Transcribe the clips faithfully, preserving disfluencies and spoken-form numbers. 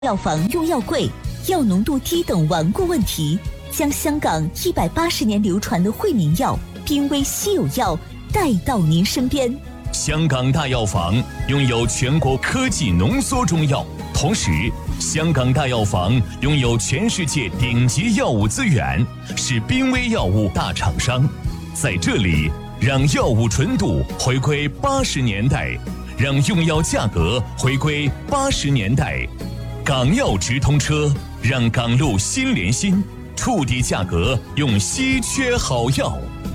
药房用药贵、药浓度低等顽固问题，将香港一百八十年流传的惠民药、濒危稀有药带到您身边。 香港大药房拥有全国科技浓缩中药，同时香港大药房拥有全世界顶级药物资源，是濒危药物大厂商。在这里，让药物纯度回归八十年代，让用药价格回归八十年代。港药直通车，让港路心连心，触底价格用稀缺好药。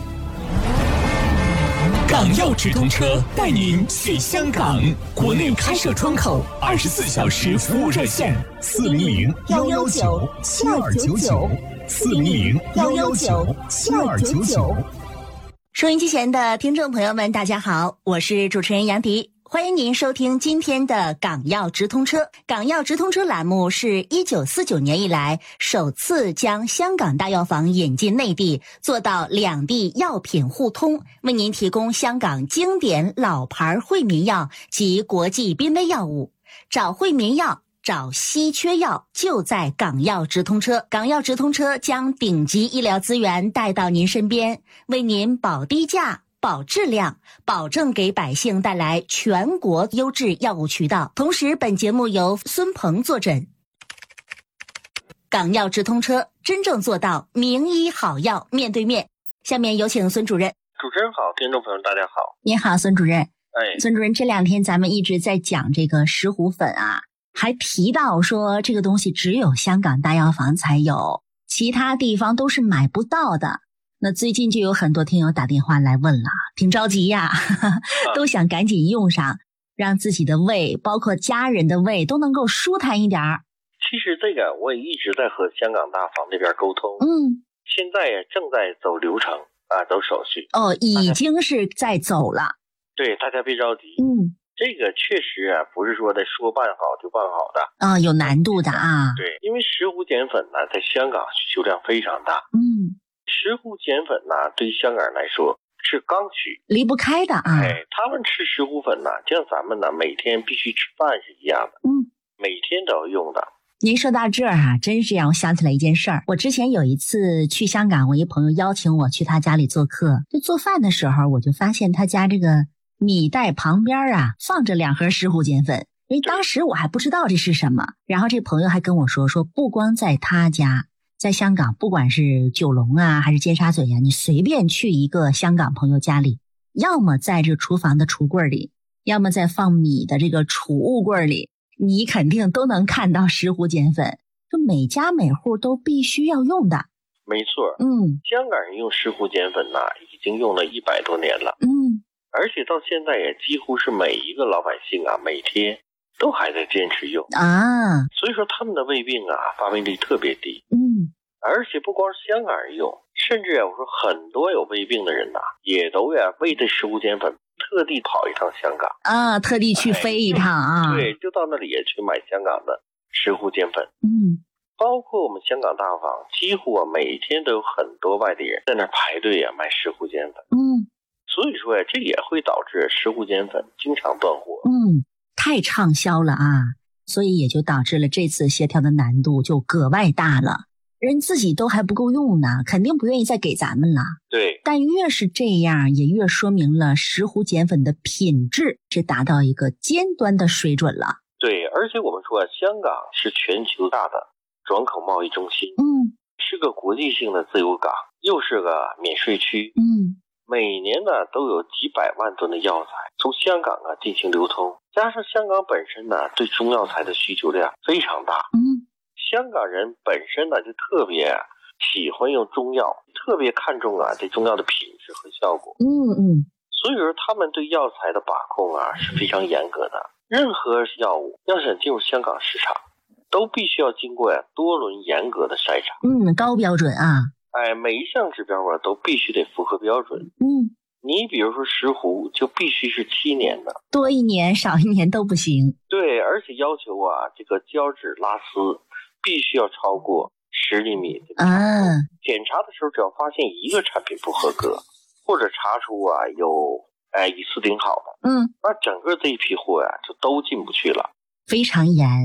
港药直通车带您去香港，国内开设窗口，二十四小时服务热线：四零零幺幺九七二九九，四零零幺幺九七二九九。 收音机前的听众朋友们，大家好，我是主持人杨迪。欢迎您收听今天的港药直通车。港药直通车栏目是一九四九年以来首次将香港大药房引进内地，做到两地药品互通，为您提供香港经典老牌惠民药及国际濒危药物。找惠民药，找稀缺药，就在港药直通车。港药直通车将顶级医疗资源带到您身边，为您保低价、保质量，保证给百姓带来全国优质药物渠道。同时，本节目由孙鹏坐诊。港药直通车真正做到名医好药面对面。下面有请孙主任。 主持人好，听众朋友大家好。 你好，孙主任。 哎， 孙主任，这两天咱们一直在讲这个石斛粉啊，还提到说这个东西只有香港大药房才有，其他地方都是买不到的。那最近就有很多听友打电话来问了，挺着急呀，都想赶紧用上，让自己的胃包括家人的胃都能够舒坦一点儿。 其实这个我也一直在和香港大房那边沟通， 嗯， 现在也正在走流程啊，走手续。 哦，已经是在走了。 对，大家别着急。 嗯， 这个确实啊，不是说的说办好就办好的。 啊、哦，有难度的啊。 对，因为石斛碱粉呢，在香港需求量非常大。 嗯。 石斛碱粉呢，对于香港人来说是刚需， 离不开的啊。 哎，他们吃石斛粉呢，就像咱们呢每天必须吃饭是一样的， 嗯， 每天都要用的。 您说到这儿哈、啊，真是让我想起来一件事儿。我之前有一次去香港，我一朋友邀请我去他家里做客，就做饭的时候，我就发现他家这个米袋旁边啊放着两盒石斛碱粉，因为当时我还不知道这是什么。然后这朋友还跟我说，说不光在他家，在香港，不管是九龙啊还是尖沙咀啊，你随便去一个香港朋友家里，要么在这厨房的橱柜里，要么在放米的这个储物柜里，你肯定都能看到石斛碱粉，就每家每户都必须要用的。 没错， 嗯， 香港人用石斛碱粉呢，已经用了一百多年了， 嗯， 而且到现在也几乎是每一个老百姓啊，每天都还在坚持用啊， 所以说他们的胃病啊，发病率特别低。 嗯， 而且不光是香港人用，甚至啊，我说很多有胃病的人呐、啊，也都呀为这石斛碱粉特地跑一趟香港啊，特地去飞一趟啊， 哎、对，就到那里也去买香港的石斛碱粉。 嗯， 包括我们香港大房，几乎啊每天都有很多外地人在那排队啊买石斛碱粉。 嗯， 所以说呀，这也会导致石斛碱粉经常断货。 嗯，太畅销了啊，所以也就导致了这次协调的难度就格外大了。人自己都还不够用呢，肯定不愿意再给咱们了。 对， 但越是这样，也越说明了石斛碱粉的品质是达到一个尖端的水准了。 对，而且我们说啊，香港是全球大的转口贸易中心， 嗯， 是个国际性的自由港，又是个免税区， 嗯， 每年呢都有几百万吨的药材从香港啊进行流通，加上香港本身呢对中药材的需求量非常大， 嗯， 香港人本身呢就特别喜欢用中药，特别看重啊这中药的品质和效果， 嗯嗯， 所以说他们对药材的把控啊是非常严格的。任何药物要想进入香港市场，都必须要经过呀多轮严格的筛查， 嗯，高标准啊， 哎，每一项指标啊都必须得符合标准。 嗯， 你比如说石斛就必须是七年的， 多一年少一年都不行。 对，而且要求啊这个胶质拉丝必须要超过十厘米。 啊， 检查的时候只要发现一个产品不合格，或者查出啊有哎乙酯顶好的， 嗯， 那整个这一批货呀、啊、就都进不去了。 非常严。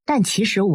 但其实我